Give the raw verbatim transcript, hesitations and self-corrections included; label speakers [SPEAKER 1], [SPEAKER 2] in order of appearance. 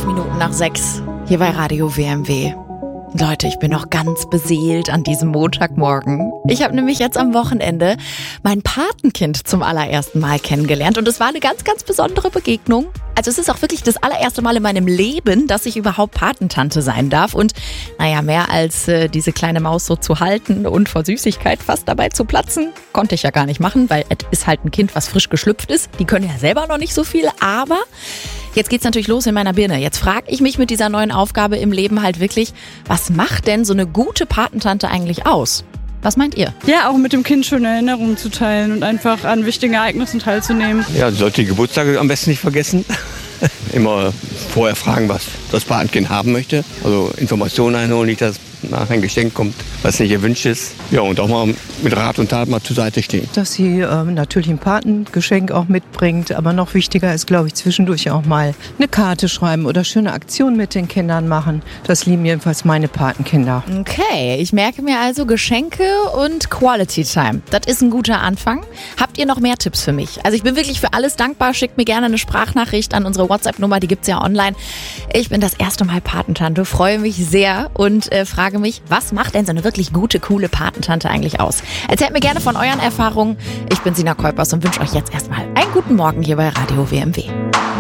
[SPEAKER 1] Minuten nach sechs, hier bei Radio W M W. Leute, ich bin noch ganz beseelt an diesem Montagmorgen. Ich habe nämlich jetzt am Wochenende mein Patenkind zum allerersten Mal kennengelernt und es war eine ganz, ganz besondere Begegnung. Also es ist auch wirklich das allererste Mal in meinem Leben, dass ich überhaupt Patentante sein darf und naja, mehr als äh, diese kleine Maus so zu halten und vor Süßigkeit fast dabei zu platzen, konnte ich ja gar nicht machen, weil es ist halt ein Kind, was frisch geschlüpft ist. Die können ja selber noch nicht so viel, aber jetzt geht's natürlich los in meiner Birne. Jetzt frage ich mich mit dieser neuen Aufgabe im Leben halt wirklich, was macht denn so eine gute Patentante eigentlich aus? Was meint ihr?
[SPEAKER 2] Ja, auch mit dem Kind schöne Erinnerungen zu teilen und einfach an wichtigen Ereignissen teilzunehmen.
[SPEAKER 3] Ja, sollte die Geburtstage am besten nicht vergessen. Immer vorher fragen, was das Patenkind haben möchte. Also Informationen einholen, nicht, dass nachher ein Geschenk kommt, was nicht erwünscht ist. Ja, und auch mal mit Rat und Tat mal zur Seite stehen.
[SPEAKER 4] Dass sie ähm, natürlich ein Patengeschenk auch mitbringt, aber noch wichtiger ist, glaube ich, zwischendurch auch mal eine Karte schreiben oder schöne Aktionen mit den Kindern machen. Das lieben jedenfalls meine Patenkinder.
[SPEAKER 1] Okay, ich merke mir also Geschenke und Quality Time. Das ist ein guter Anfang. Habt ihr noch mehr Tipps für mich? Also ich bin wirklich für alles dankbar. Schickt mir gerne eine Sprachnachricht an unsere WhatsApp-Nummer, die gibt's ja online. Ich bin das erste Mal Patentante, freue mich sehr und äh, frage mich, was macht denn so eine wirklich gute, coole Patentante eigentlich aus? Erzählt mir gerne von euren Erfahrungen. Ich bin Sina Kuipers und wünsche euch jetzt erstmal einen guten Morgen hier bei Radio W M W.